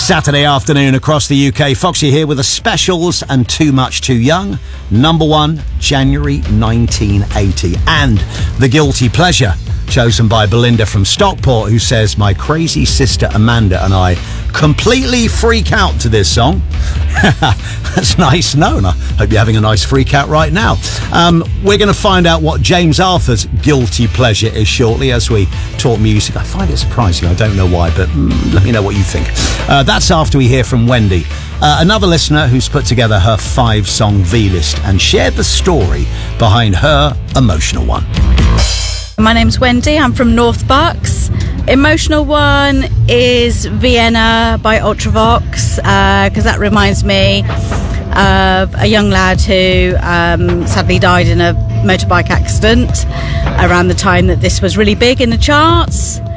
Saturday afternoon across the UK. Foxy here with the specials and Too Much Too Young. Number 1, January 1980. And The Guilty Pleasure, chosen by Belinda from Stockport, who says, my crazy sister Amanda and I completely freak out to this song. That's nice. No, and I hope you're having a nice freak out right now. We're going to find out what James Arthur's guilty pleasure is shortly as we talk music. I find it surprising. I don't know why, but let me know what you think. That's after we hear from Wendy, another listener who's put together her 5-song V-list and shared the story behind her emotional one. My name's Wendy, I'm from North Bucks. Emotional one is Vienna by Ultravox, because that reminds me of a young lad who sadly died in a motorbike accident around the time that this was really big in the charts.